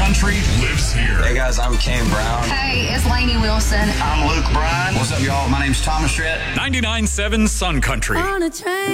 Country lives here. Hey guys, I'm Kane Brown. Hey, it's Lainey Wilson. I'm Luke Bryan. What's up, y'all? My name's Thomas Rhett. 99.7 Sun Country. On a train.